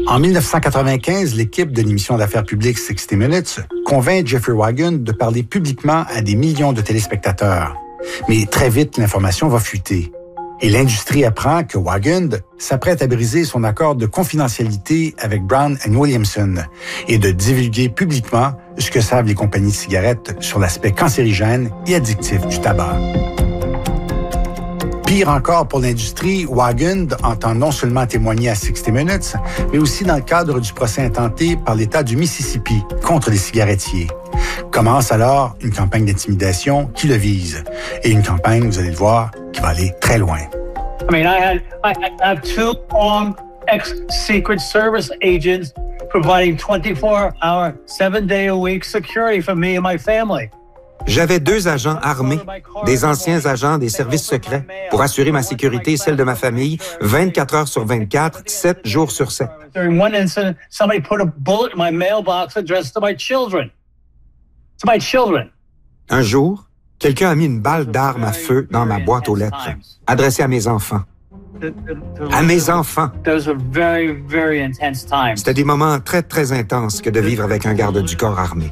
En 1995, l'équipe de l'émission d'affaires publiques 60 Minutes convainc Jeffrey Wigand de parler publiquement à des millions de téléspectateurs. Mais très vite, l'information va fuiter. Et l'industrie apprend que Wigand s'apprête à briser son accord de confidentialité avec Brown & Williamson et de divulguer publiquement ce que savent les compagnies de cigarettes sur l'aspect cancérigène et addictif du tabac. Pire encore pour l'industrie, Wigand entend non seulement témoigner à 60 Minutes, mais aussi dans le cadre du procès intenté par l'État du Mississippi contre les cigarettiers. Commence alors une campagne d'intimidation qui le vise. Et une campagne, vous allez le voir, qui va aller très loin. I mean, I have two armed ex-Secret Service agents providing 24-hour, 7-day-a-week security for me and my family. J'avais 2 agents armés, des anciens agents des services secrets, pour assurer ma sécurité et celle de ma famille 24 heures sur 24, 7 jours sur 7. During one incident, somebody put a bullet in my mailbox addressed to my children. To my children. Un jour, quelqu'un a mis une balle d'arme à feu dans ma boîte aux lettres, adressée à mes enfants. À mes enfants. C'était des moments très, très intenses que de vivre avec un garde du corps armé.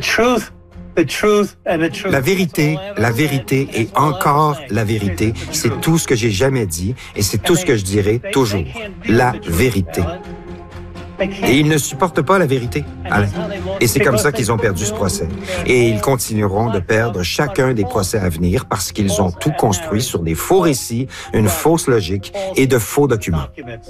La vérité et encore la vérité, c'est tout ce que j'ai jamais dit et c'est tout ce que je dirai toujours. La vérité. Et ils ne supportent pas la vérité, Alain. Et c'est comme ça qu'ils ont perdu ce procès. Et ils continueront de perdre chacun des procès à venir parce qu'ils ont tout construit sur des faux récits, une fausse logique et de faux documents.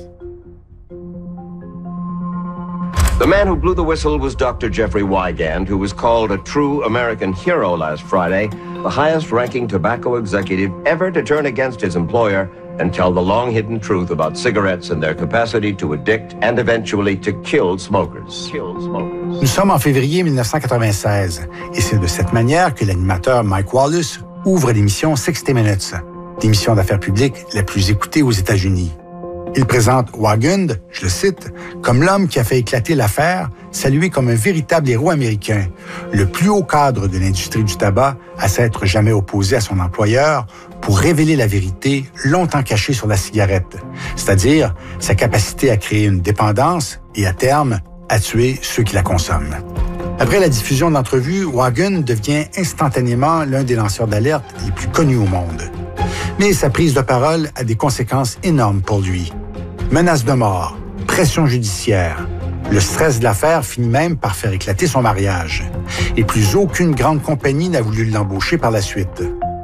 The man who blew the whistle was Dr. Jeffrey Wigand, who was called a true American hero last Friday, the highest-ranking tobacco executive ever to turn against his employer and tell the long-hidden truth about cigarettes and their capacity to addict and eventually to kill smokers. Nous sommes en février 1996 et c'est de cette manière que l'animateur Mike Wallace ouvre l'émission 60 Minutes, l'émission d'affaires publiques la plus écoutée aux États-Unis. Il présente Wigand, je le cite, comme l'homme qui a fait éclater l'affaire, salué comme un véritable héros américain, le plus haut cadre de l'industrie du tabac à s'être jamais opposé à son employeur pour révéler la vérité longtemps cachée sur la cigarette, c'est-à-dire sa capacité à créer une dépendance et, à terme, à tuer ceux qui la consomment. Après la diffusion de l'entrevue, Wigand devient instantanément l'un des lanceurs d'alerte les plus connus au monde. Mais sa prise de parole a des conséquences énormes pour lui. Menaces de mort, pression judiciaire. Le stress de l'affaire finit même par faire éclater son mariage. Et plus aucune grande compagnie n'a voulu l'embaucher par la suite.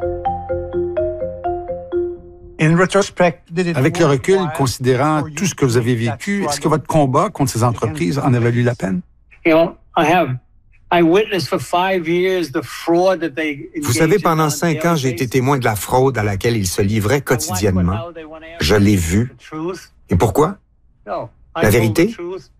Avec le recul, considérant tout ce que vous avez vécu, est-ce que votre combat contre ces entreprises en a valu la peine? Vous savez, pendant 5 ans, j'ai été témoin de la fraude à laquelle ils se livraient quotidiennement. Je l'ai vu. Et pourquoi? La vérité?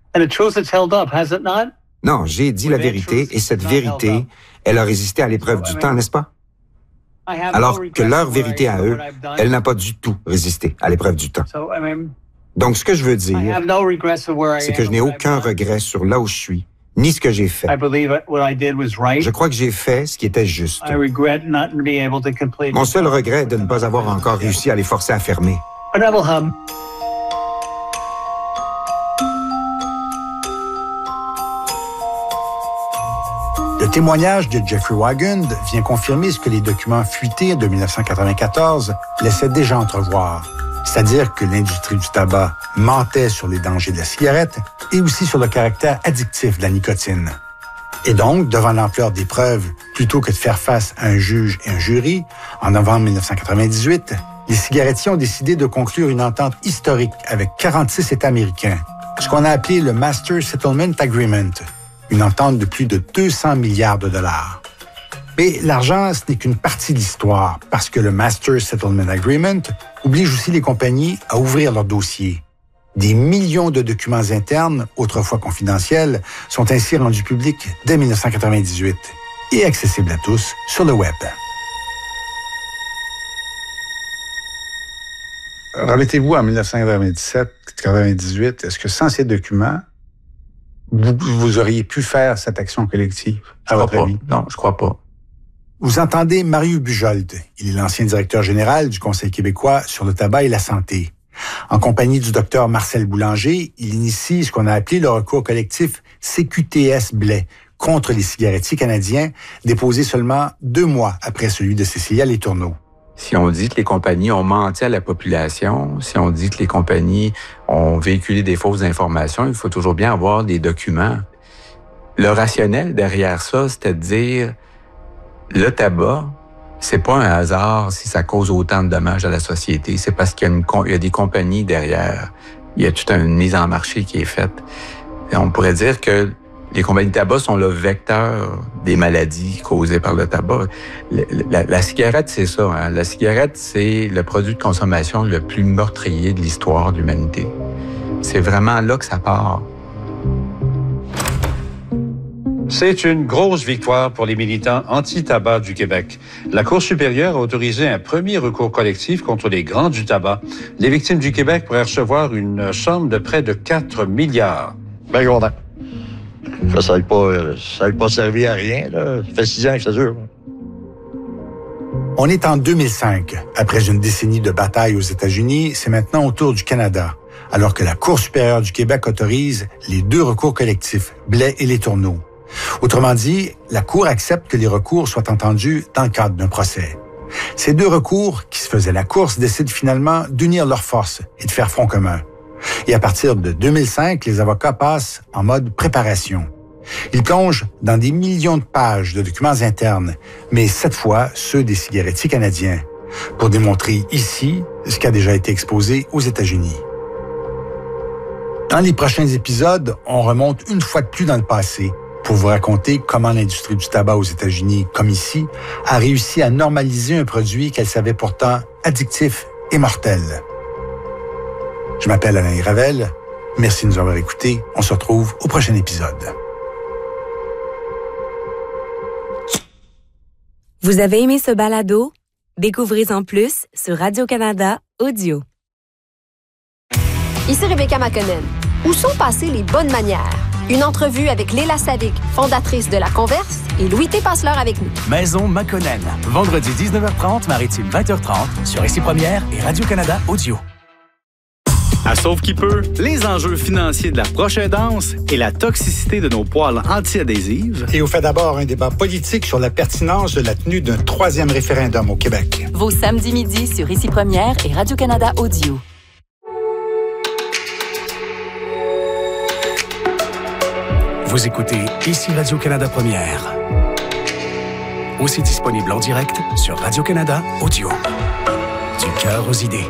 Non, j'ai dit la vérité et cette vérité, elle a résisté à l'épreuve du temps, n'est-ce pas? Alors que leur vérité à eux, elle n'a pas du tout résisté à l'épreuve du temps. Donc, ce que je veux dire, c'est que je n'ai aucun regret sur là où je suis, ni ce que j'ai fait. Je crois que j'ai fait ce qui était juste. Mon seul regret est de ne pas avoir encore réussi à les forcer à fermer. Le témoignage de Jeffrey Wigand vient confirmer ce que les documents fuités de 1994 laissaient déjà entrevoir, c'est-à-dire que l'industrie du tabac mentait sur les dangers de la cigarette et aussi sur le caractère addictif de la nicotine. Et donc, devant l'ampleur des preuves, plutôt que de faire face à un juge et un jury, en novembre 1998, les cigarettiers ont décidé de conclure une entente historique avec 46 États américains, ce qu'on a appelé le Master Settlement Agreement, une entente de plus de 200 milliards de dollars. Mais l'argent, ce n'est qu'une partie de l'histoire, parce que le Master Settlement Agreement oblige aussi les compagnies à ouvrir leurs dossiers. Des millions de documents internes, autrefois confidentiels, sont ainsi rendus publics dès 1998 et accessibles à tous sur le web. Remettez-vous en 1997-98, est-ce que sans ces documents, vous auriez pu faire cette action collective, à votre avis? Non, je crois pas. Vous entendez Mario Bujold. Il est l'ancien directeur général du Conseil québécois sur le tabac et la santé. En compagnie du docteur Marcel Boulanger, il initie ce qu'on a appelé le recours collectif CQTS Blais contre les cigarettiers canadiens, déposé seulement 2 mois après celui de Cécilia Letourneau. Si on dit que les compagnies ont menti à la population, si on dit que les compagnies ont véhiculé des fausses informations, il faut toujours bien avoir des documents. Le rationnel derrière ça, c'était de dire le tabac, c'est pas un hasard si ça cause autant de dommages à la société. C'est parce qu'il y a des compagnies derrière. Il y a toute une mise en marché qui est faite. Et on pourrait dire que les compagnies de tabac sont le vecteur des maladies causées par le tabac. La cigarette, c'est ça. Hein? La cigarette, c'est le produit de consommation le plus meurtrier de l'histoire de l'humanité. C'est vraiment là que ça part. C'est une grosse victoire pour les militants anti-tabac du Québec. La Cour supérieure a autorisé un premier recours collectif contre les grands du tabac. Les victimes du Québec pourraient recevoir une somme de près de 4 milliards. Bien content. Ça n'a pas servi à rien, là. Ça fait 6 ans que ça dure. On est en 2005. Après une décennie de bataille aux États-Unis, c'est maintenant au tour du Canada, alors que la Cour supérieure du Québec autorise les 2 recours collectifs, Blais et Letourneau. Autrement dit, la Cour accepte que les recours soient entendus dans le cadre d'un procès. Ces 2 recours, qui se faisaient la course, décident finalement d'unir leurs forces et de faire front commun. Et à partir de 2005, les avocats passent en mode préparation. Ils plongent dans des millions de pages de documents internes, mais cette fois, ceux des cigarettiers canadiens, pour démontrer ici ce qui a déjà été exposé aux États-Unis. Dans les prochains épisodes, on remonte une fois de plus dans le passé pour vous raconter comment l'industrie du tabac aux États-Unis, comme ici, a réussi à normaliser un produit qu'elle savait pourtant addictif et mortel. Je m'appelle Alain Gravel. Merci de nous avoir écoutés. On se retrouve au prochain épisode. Vous avez aimé ce balado? Découvrez-en plus sur Radio-Canada Audio. Ici Rebecca McConnell. Où sont passées les bonnes manières? Une entrevue avec Léla Savic, fondatrice de La Converse, et Louis T. Passeleur avec nous. Maison McConnell. Vendredi 19h30, Maritime 20h30, sur Ici Première et Radio-Canada Audio. À Sauve qui peut, les enjeux financiers de la prochaine danse et la toxicité de nos poêles anti-adhésives. Et on fait d'abord un débat politique sur la pertinence de la tenue d'un 3e référendum au Québec. Vos samedis midi sur Ici Première et Radio-Canada Audio. Vous écoutez Ici Radio-Canada Première. Aussi disponible en direct sur Radio-Canada Audio. Du cœur aux idées.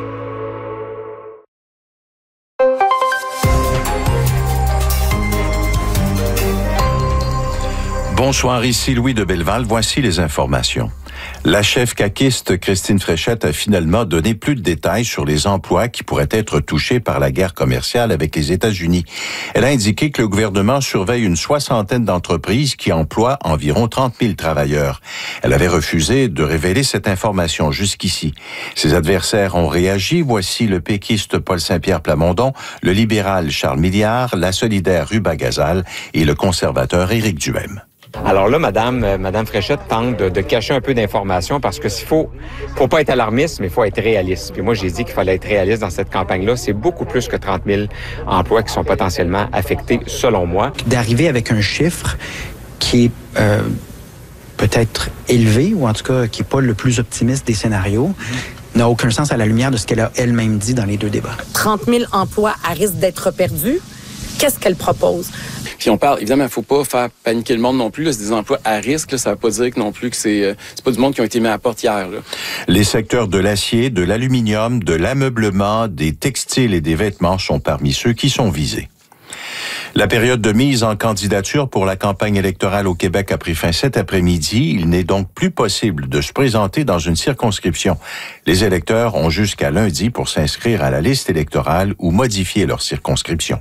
Bonsoir, ici Louis de Belleval. Voici les informations. La chef caquiste Christine Fréchette a finalement donné plus de détails sur les emplois qui pourraient être touchés par la guerre commerciale avec les États-Unis. Elle a indiqué que le gouvernement surveille une 60aine d'entreprises qui emploient environ 30 000 travailleurs. Elle avait refusé de révéler cette information jusqu'ici. Ses adversaires ont réagi. Voici le péquiste Paul Saint-Pierre Plamondon, le libéral Charles Milliard, la solidaire Ruba Gazal et le conservateur Éric Duhem. Alors là, Madame Fréchette tente de cacher un peu d'informations parce que faut pas être alarmiste, mais il faut être réaliste. Puis moi, j'ai dit qu'il fallait être réaliste dans cette campagne-là. C'est beaucoup plus que 30 000 emplois qui sont potentiellement affectés, selon moi. D'arriver avec un chiffre qui est peut-être élevé, ou en tout cas qui n'est pas le plus optimiste des scénarios, n'a aucun sens à la lumière de ce qu'elle a elle-même dit dans les 2 débats. 30 000 emplois à risque d'être perdus. Qu'est-ce qu'elle propose? Puis on parle, évidemment, il ne faut pas faire paniquer le monde non plus. Là, c'est des emplois à risque. Là, ça ne veut pas dire que non plus que c'est pas du monde qui ont été mis à la porte hier. Là. Les secteurs de l'acier, de l'aluminium, de l'ameublement, des textiles et des vêtements sont parmi ceux qui sont visés. La période de mise en candidature pour la campagne électorale au Québec a pris fin cet après-midi. Il n'est donc plus possible de se présenter dans une circonscription. Les électeurs ont jusqu'à lundi pour s'inscrire à la liste électorale ou modifier leur circonscription.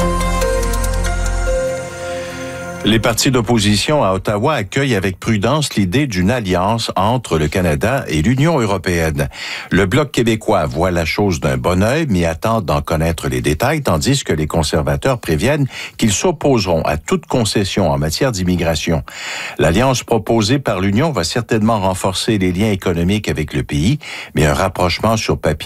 Les partis d'opposition à Ottawa accueillent avec prudence l'idée d'une alliance entre le Canada et l'Union européenne. Le Bloc québécois voit la chose d'un bon œil, mais attend d'en connaître les détails, tandis que les conservateurs préviennent qu'ils s'opposeront à toute concession en matière d'immigration. L'alliance proposée par l'Union va certainement renforcer les liens économiques avec le pays, mais un rapprochement sur papier